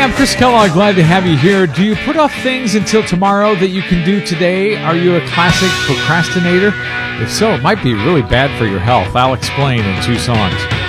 I'm Chris Kellogg. Glad to have you here. Do you put off things until tomorrow that you can do today? Are you a classic procrastinator? If so, it might be really bad for your health. I'll explain in 2 songs.